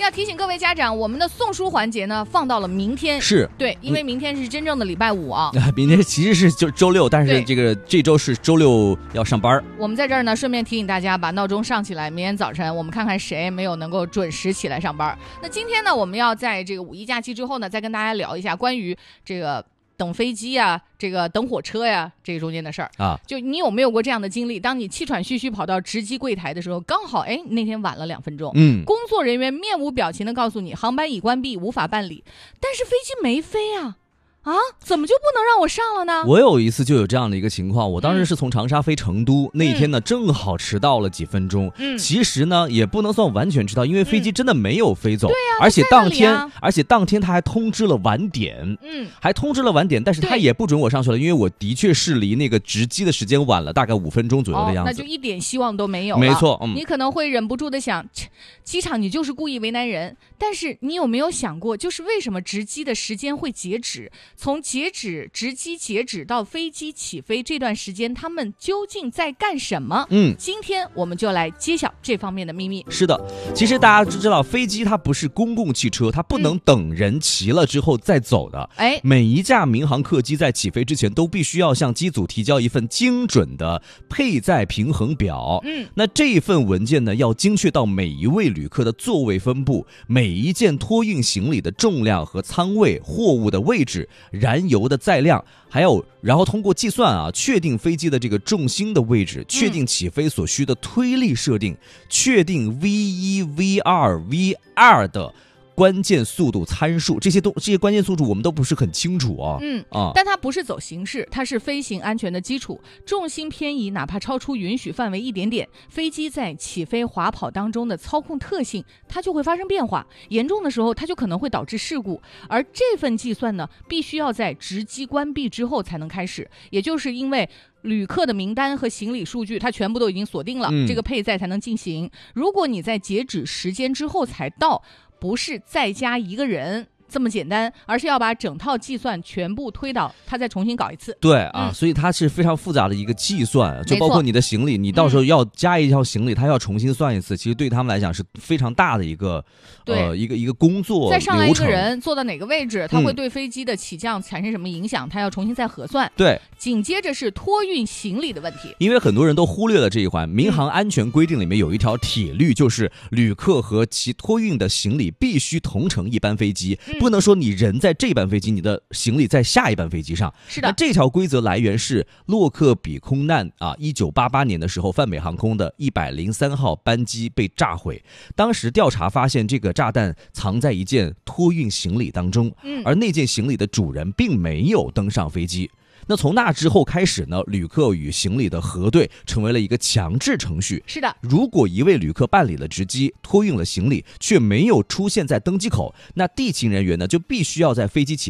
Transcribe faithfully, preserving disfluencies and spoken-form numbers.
要提醒各位家长，我们的送书环节呢放到了明天。 是对，因为明天是真正的礼拜五啊。 明天其实是就周六，但是这个这周是周六要上班。 我们在这儿呢，顺便提醒大家把闹钟上起来，明天早晨我们看看谁没有能够准时起来上班。那今天呢，我们要在这个五一假期之后呢，再跟大家聊一下关于这个等飞机啊，这个等火车呀，这个中间的事儿啊。 就你有没有过这样的经历？当你气喘吁吁跑到值机柜台的时候，刚好哎那天晚了两分钟， 嗯， 工作人员面无表情的告诉你航班已关闭，无法办理，但是飞机没飞啊。啊，怎么就不能让我上了呢？ 我有一次就有这样的一个情况，我当时是从长沙飞成都，嗯、那一天呢正好迟到了几分钟。嗯，其实呢也不能算完全迟到，因为飞机真的没有飞走。 对呀、 嗯，而且当天、 啊， 而且当天他还通知了晚点。嗯，还通知了晚点，但是他也不准我上去了，因为我的确是离那个值机的时间晚了大概五分钟左右的样子。 哦，那就一点希望都没有了。 没错，嗯， 你可能会忍不住的想，机场你就是故意为难人。但是你有没有想过，就是为什么值机的时间会截止？从截止值机截止到飞机起飞这段时间，他们究竟在干什么？嗯，今天我们就来揭晓这方面的秘密。 是的，其实大家知道，飞机它不是公共汽车，它不能等人齐了之后再走的。哎、嗯，每一架民航客机在起飞之前都必须要向机组提交一份精准的配载平衡表。嗯，那这一份文件呢，要精确到每一位旅客的座位分布、每一件托运行李的重量和舱位、货物的位置、燃油的载量，还有然后通过计算啊，确定飞机的这个重心的位置，确定起飞所需的推力设定，嗯、确定 V 一 V 二 V 二的关键速度参数，这些都这些关键速度我们都不是很清楚啊。 嗯啊，但它不是走形式，它是飞行安全的基础。重心偏移哪怕超出允许范围一点点，飞机在起飞滑跑当中的操控特性它就会发生变化，严重的时候它就可能会导致事故。而这份计算呢，必须要在值机关闭之后才能开始，也就是因为旅客的名单和行李数据它全部都已经锁定了，嗯、这个配载才能进行。如果你在截止时间之后才到，不是再加一个人这么简单，而是要把整套计算全部推倒，他再重新搞一次。 对啊、嗯，所以它是非常复杂的一个计算，就包括你的行李，你到时候要加一条行李，他要重新算一次，其实对他们来讲是非常大的一个呃一个一个工作流程。 再上来一个人坐到哪个位置，他会对飞机的起降产生什么影响，他、嗯、要重新再核算。 对， 紧接着是托运行李的问题， 因为很多人都忽略了这一环。民航安全规定里面有一条铁律，就是旅客和其托运的行李必须同乘一班飞机，嗯、不能说你人在这班飞机，你的行李在下一班飞机上。 是的， 那这条规则来源是洛克比空难啊，一九八八年的时候，泛美航空的一百零三号班机被炸毁。当时调查发现，这个炸弹藏在一件托运行李当中，嗯，而那件行李的主人并没有登上飞机。那从那之后开始呢，旅客与行李的核对成为了一个强制程序。 是的， 如果一位旅客办理了值机，托运了行李，却没有出现在登机口，那地勤人员呢就必须要在飞机起